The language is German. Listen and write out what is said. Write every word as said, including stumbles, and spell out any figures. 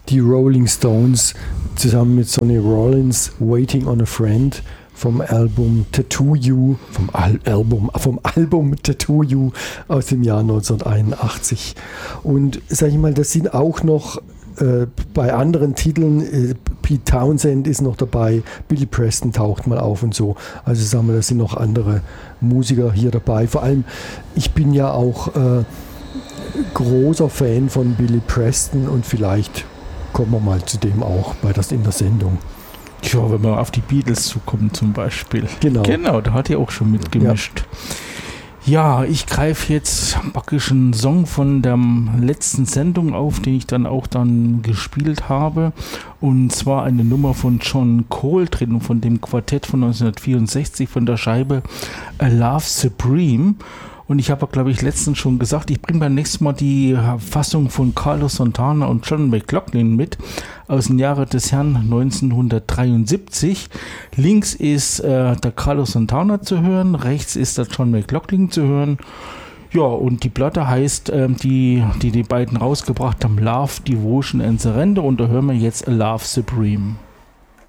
die Rolling Stones zusammen mit Sonny Rollins, Waiting on a Friend, vom Album Tattoo You, vom Al- Album, vom Album Tattoo You aus dem Jahr neunzehnhunderteinundachtzig. Und sag ich mal, das sind auch noch äh, bei anderen Titeln, äh, Pete Townsend ist noch dabei, Billy Preston taucht mal auf und so. Also sagen wir, da sind noch andere Musiker hier dabei. Vor allem, ich bin ja auch äh, großer Fan von Billy Preston und vielleicht kommen wir mal zu dem auch bei das in der Sendung. Ja, wenn wir auf die Beatles zukommen zum Beispiel. Genau. Genau, da hat er auch schon mitgemischt. Ja, ja, ich greife jetzt praktisch einen Song von der letzten Sendung auf, den ich dann auch dann gespielt habe. Und zwar eine Nummer von John Coltrane von dem Quartett von neunzehnhundertvierundsechzig von der Scheibe A Love Supreme. Und ich habe, glaube ich, letztens schon gesagt, ich bringe beim nächsten Mal die Fassung von Carlos Santana und John McLaughlin mit aus dem Jahre des Herrn neunzehnhundertdreiundsiebzig. Links ist äh, der Carlos Santana zu hören, rechts ist der John McLaughlin zu hören. Ja, und die Platte heißt, äh, die, die die beiden rausgebracht haben, Love, Devotion and Surrender. Und da hören wir jetzt A Love Supreme.